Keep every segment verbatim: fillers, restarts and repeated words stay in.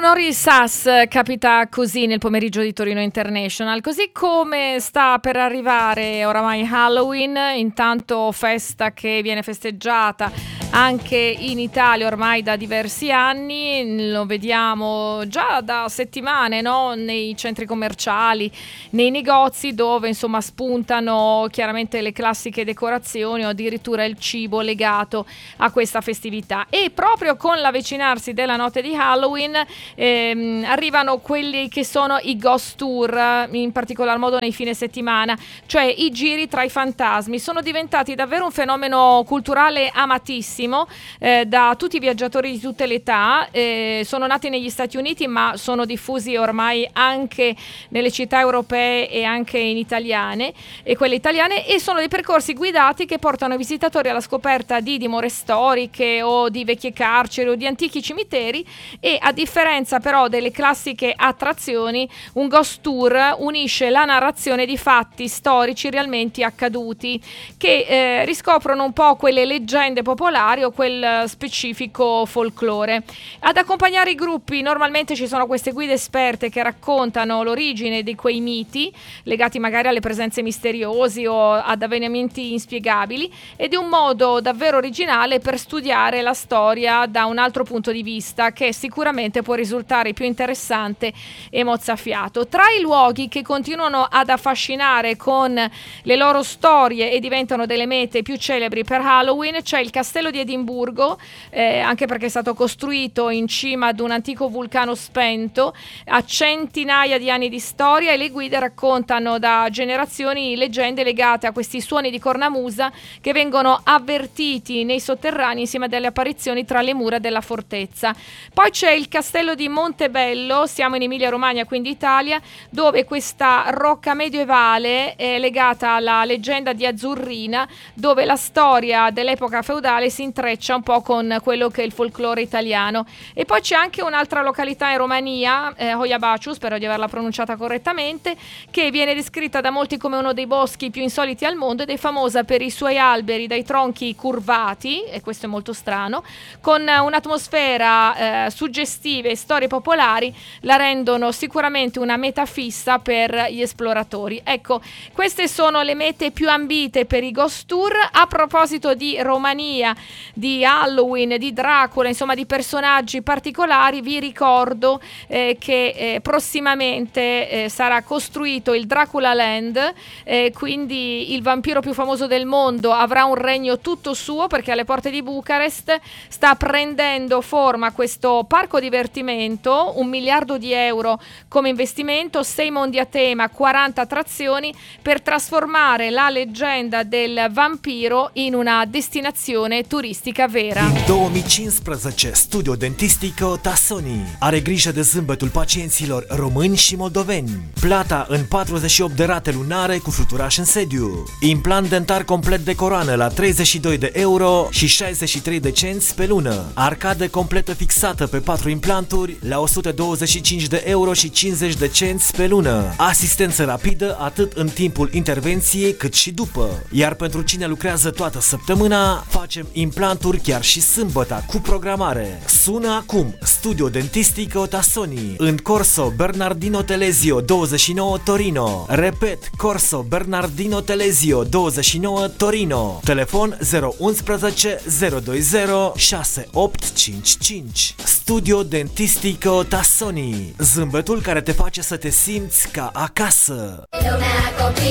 Honoris Sas capita così nel pomeriggio di Torino International, così come sta per arrivare oramai Halloween, intanto festa che viene festeggiata anche in Italia ormai da diversi anni, lo vediamo già da settimane, no? Nei centri commerciali, nei negozi dove insomma spuntano chiaramente le classiche decorazioni o addirittura il cibo legato a questa festività. E proprio con l'avvicinarsi della notte di Halloween ehm, arrivano quelli che sono i ghost tour, in particolar modo nei fine settimana, cioè i giri tra i fantasmi. Sono diventati davvero un fenomeno culturale amatissimo eh, da tutti i viaggiatori di tutte le età. Eh, sono nati negli Stati Uniti ma sono diffusi ormai anche nelle città europee e anche in italiane e quelle italiane, e sono dei percorsi guidati che portano i visitatori alla scoperta di dimore storiche o di vecchie carceri o di antichi cimiteri. E a differenza però delle classiche attrazioni, un ghost tour unisce la narrazione di fatti storici realmente accaduti che eh, riscoprono un po' quelle leggende popolari o quel specifico folklore. Ad accompagnare i gruppi normalmente ci sono queste guide esperte che raccontano l'origine di quei miti legati magari alle presenze misteriosi o ad avvenimenti inspiegabili, ed è un modo davvero originale per studiare la storia da un altro punto di vista che sicuramente può risultare più interessante e mozzafiato. Tra i luoghi che continuano ad affascinare con le loro storie e diventano delle mete più celebri per Halloween c'è il castello di Edimburgo, eh, anche perché è stato costruito in cima ad un antico vulcano spento, ha centinaia di anni di storia, e le guide raccontano da generazioni leggende legate a questi suoni di cornamusa che vengono avvertiti nei sotterranei insieme a delle apparizioni tra le mura della fortezza. Poi c'è il castello di Montebello, siamo in Emilia Romagna, quindi Italia, dove questa rocca medievale è legata alla leggenda di Azzurrina, dove la storia dell'epoca feudale si intreccia un po' con quello che è il folklore italiano. E poi c'è anche un'altra località in Romania, eh, Hoia-Baciu, spero di averla pronunciata correttamente, che viene descritta da molti come uno dei boschi più insoliti al mondo ed è famosa per i suoi alberi dai tronchi curvati, e questo è molto strano, con un'atmosfera eh, suggestiva e storie popolari la rendono sicuramente una meta fissa per gli esploratori. Ecco, queste sono le mete più ambite per i ghost tour. A proposito di Romania, di Halloween, di Dracula, insomma di personaggi particolari, vi ricordo eh, che eh, prossimamente eh, sarà costruito il Dracula Land, eh, quindi il vampiro più famoso del mondo avrà un regno tutto suo, perché alle porte di Bucarest sta prendendo forma questo parco divertimento, un miliardo di euro come investimento, sei mondi a tema, quaranta attrazioni per trasformare la leggenda del vampiro in una destinazione turistica vera. Din două mii cincisprezece, Studio Dentistico Tassoni are grijă de zâmbetul pacienților români și moldoveni. Plata în patruzeci și opt de rate lunare cu fluturaș în sediu. Implant dentar complet de coroană la treizeci și doi de euro și șaizeci și trei de cenți pe lună. Arcadă completă fixată pe patru implanturi la o sută douăzeci și cinci de euro și cincizeci de cenți pe lună. Asistență rapidă atât în timpul intervenției cât și după. Iar pentru cine lucrează toată săptămâna, facem implanturi chiar și sâmbătă cu programare. Sună acum Studio Dentistico Tassoni în Corso Bernardino Telezio douăzeci și nouă Torino. Repet, Corso Bernardino Telezio douăzeci și nouă Torino. Telefon zero unsprezece zero douăzeci șase opt cinci cinci. Studio Dentistico Tassoni, zâmbetul care te face să te simți ca acasă. Lumea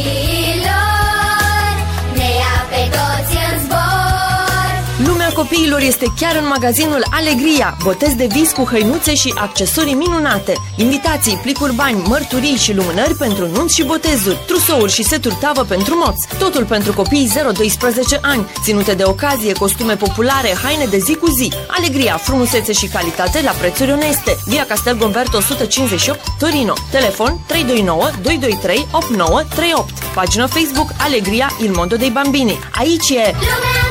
copiilor ne ia pe toți în zbor. Lumea copiilor este chiar în magazinul Alegria. Botez de vis cu hăinuțe și accesorii minunate. Invitații, plicuri bani, mărturii și lumânări pentru nunți și botezuri, trusouri și seturi tavă pentru moți. Totul pentru copii zero doisprezece ani. Ținute de ocazie, costume populare, haine de zi cu zi. Alegria, frumusețe și calitate la prețuri oneste. Via Castel Gomberto o sută cincizeci și opt, Torino. Telefon trei doi nouă doi doi trei opt nouă trei opt. Pagină Facebook Alegria Il Mondo dei Bambini. Aici e... Lumea